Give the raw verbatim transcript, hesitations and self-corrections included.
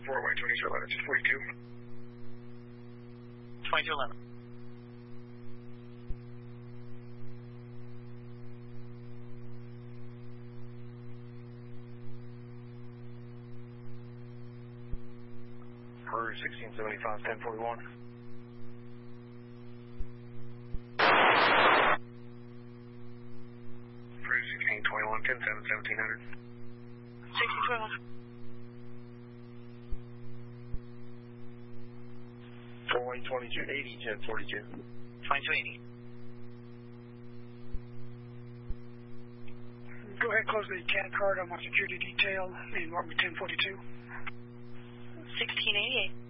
four, Y twenty-two eleven, forty-two. twenty-two eleven. Peru sixteen seventy-five, ten forty-one. Peru sixteen twenty-one, ten seven, seventeen hundred. sixteen twenty-one. four one twenty-two eighty, ten forty-two. twenty-two eighty. Go ahead, close the C A D card on my security detail and mark me ten forty-two. sixteen eighty-eight.